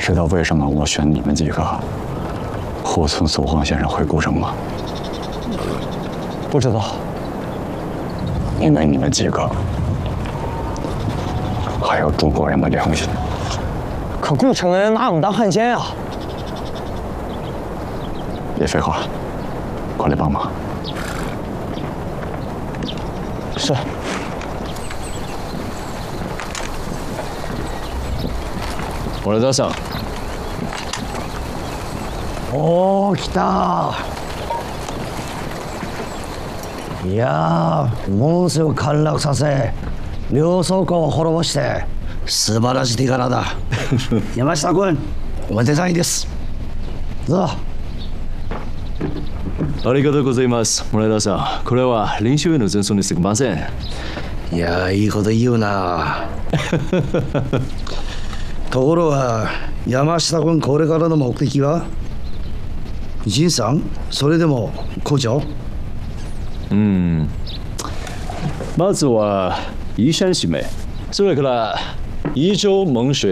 知道为什么我选你们几个护送苏黄先生回古城吗？ 不知道。 因为你们几个还有中国人的良心。 可古城人拿我们当汉奸啊！ 别废话，快来帮忙。 是。 我来さん。 おー、来た。いやー、ものすごく陥落させ、両倉庫を滅ぼして、素晴らしい手柄だ。山下君、おめでたいです。どうぞ。 ありがとうございます、村田さん。これは練習への前奏にすぎません。 いやー、いいこと言うな。ところが、山下君、これからの目的は仁さん、それでも校長？ まずは宜山姫、それから宜州蒙水